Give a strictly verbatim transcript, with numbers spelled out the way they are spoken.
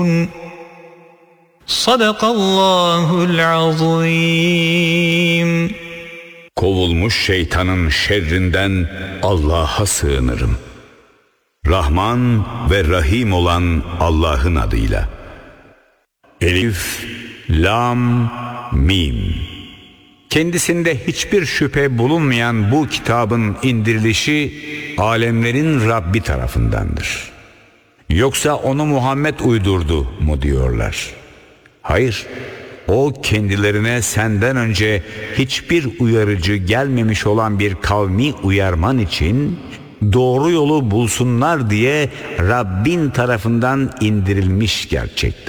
Sadakallahul azim. Kovulmuş şeytanın şerrinden Allah'a sığınırım. Rahman ve Rahim olan Allah'ın adıyla. Elif, Lam, Mim. Kendisinde hiçbir şüphe bulunmayan bu kitabın indirilişi alemlerin Rabbi tarafındandır. Yoksa onu Muhammed uydurdu mu diyorlar? Hayır, o kendilerine senden önce hiçbir uyarıcı gelmemiş olan bir kavmi uyarman için doğru yolu bulsunlar diye Rabbin tarafından indirilmiş gerçektir.